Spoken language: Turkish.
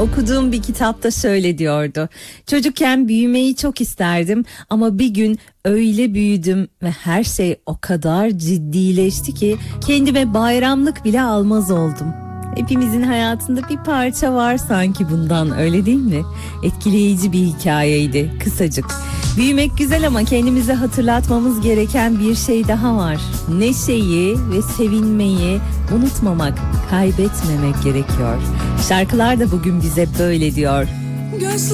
Okuduğum bir kitapta şöyle diyordu. Çocukken büyümeyi çok isterdim ama bir gün öyle büyüdüm ve her şey o kadar ciddileşti ki kendime bayramlık bile almaz oldum. Hepimizin hayatında bir parça var sanki bundan, öyle değil mi? Etkileyici bir hikayeydi, kısacık. Büyümek güzel ama kendimize hatırlatmamız gereken bir şey daha var. Neşeyi ve sevinmeyi unutmamak, kaybetmemek gerekiyor. Şarkılar da bugün bize böyle diyor.